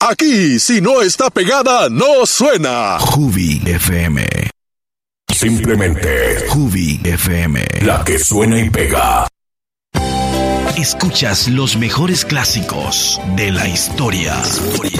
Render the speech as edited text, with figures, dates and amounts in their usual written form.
Aquí, si no está pegada, no suena. Jubi FM. Simplemente Jubi FM. La que suena y pega. Escuchas los mejores clásicos de la historia.